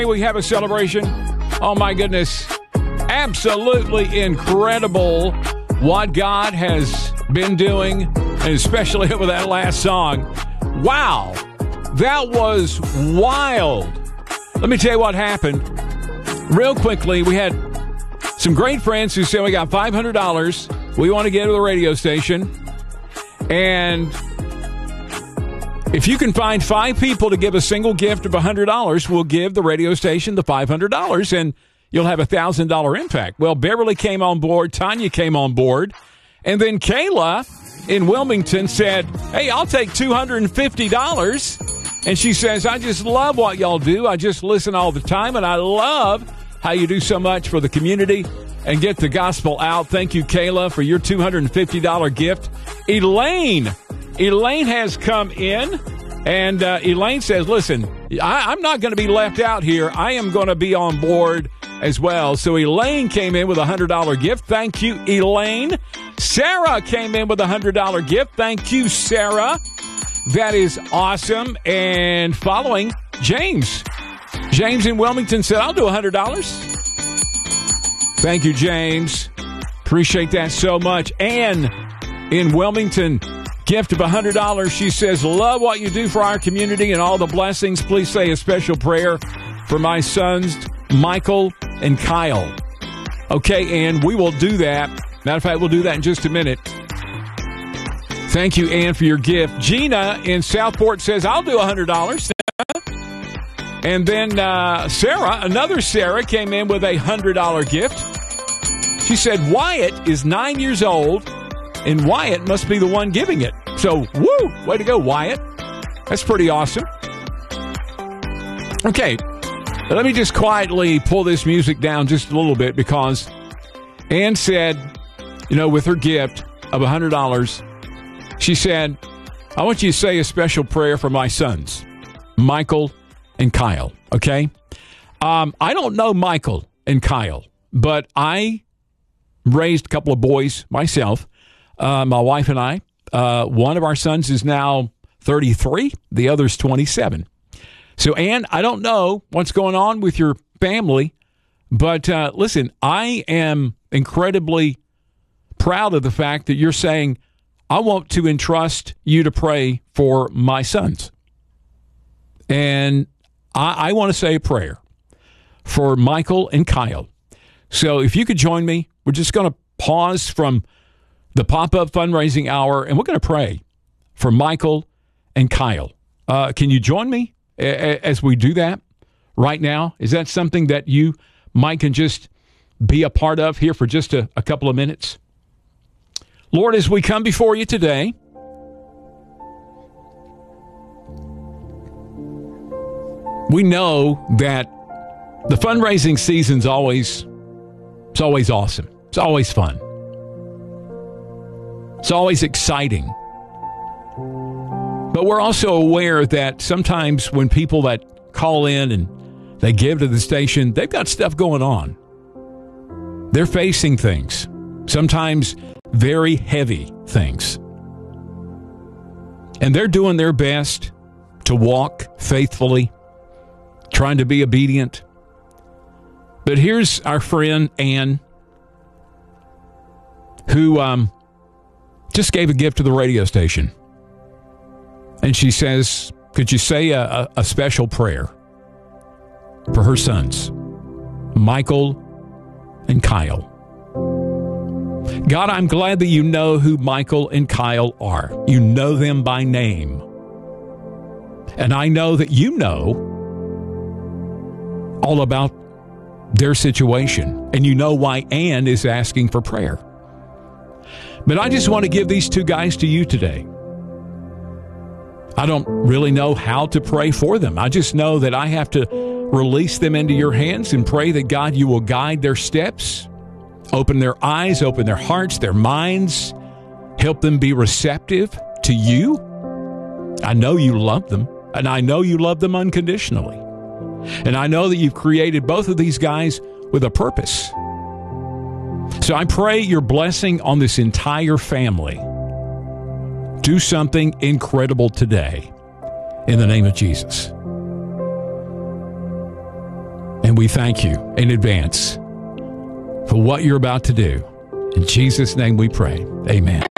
We have a celebration. Oh, my goodness. Absolutely incredible what God has been doing, and especially over that last song. Wow. That was wild. Let me tell you what happened. Real quickly, we had some great friends who said, we got $500. We want to get to the radio station. And if you can find 5 people to give a single gift of $100, we'll give the radio station the $500, and you'll have a $1,000 impact. Well, Beverly came on board. Tanya came on board. And then Kayla in Wilmington said, hey, I'll take $250. And she says, I just love what y'all do. I just listen all the time, and I love how you do so much for the community and get the gospel out. Thank you, Kayla, for your $250 gift. Elaine has come in, and Elaine says, listen, I'm not going to be left out here. I am going to be on board as well. So Elaine came in with a $100 gift. Thank you, Elaine. Sarah came in with a $100 gift. Thank you, Sarah. That is awesome. And following, James in Wilmington said, I'll do $100. Thank you, James. Appreciate that so much. Ann in Wilmington, gift of $100. She says, love what you do for our community and all the blessings. Please say a special prayer for my sons, Michael and Kyle. Okay, Ann, we will do that. Matter of fact, we'll do that in just a minute. Thank you, Ann, for your gift. Gina in Southport says, I'll do $100. And then Sarah, another Sarah, came in with a $100 gift. She said, Wyatt is 9 years old, and Wyatt must be the one giving it. So, woo! Way to go, Wyatt. That's pretty awesome. Okay, let me just quietly pull this music down just a little bit, because Ann said, with her gift of $100, she said, I want you to say a special prayer for my sons, Michael and Kyle, okay? I don't know Michael and Kyle, but I raised a couple of boys myself, my wife and I. One of our sons is now 33. The other's 27. So, Ann, I don't know what's going on with your family, but listen, I am incredibly proud of the fact that you're saying, I want to entrust you to pray for my sons. And I want to say a prayer for Michael and Kyle. So if you could join me, we're just going to pause from the pop-up fundraising hour, and we're going to pray for Michael and Kyle. Can you join me as we do that right now? Is that something that you might can just be a part of here for just a couple of minutes? Lord, as we come before you today, we know that the fundraising season's always awesome. It's always fun. It's always exciting. But we're also aware that sometimes when people that call in and they give to the station, they've got stuff going on. They're facing things, sometimes very heavy things. And they're doing their best to walk faithfully, trying to be obedient. But here's our friend Ann, who just gave a gift to the radio station. And she says, could you say a special prayer for her sons, Michael and Kyle? God, I'm glad that you know who Michael and Kyle are. You know them by name. And I know that you know all about their situation. And you know why Ann is asking for prayer. But I just want to give these two guys to you today. I don't really know how to pray for them. I just know that I have to release them into your hands and pray that, God, you will guide their steps, open their eyes, open their hearts, their minds, help them be receptive to you. I know you love them, and I know you love them unconditionally. And I know that you've created both of these guys with a purpose. So I pray your blessing on this entire family. Do something incredible today in the name of Jesus. we thank you in advance for what you're about to do. In Jesus' name we pray. Amen.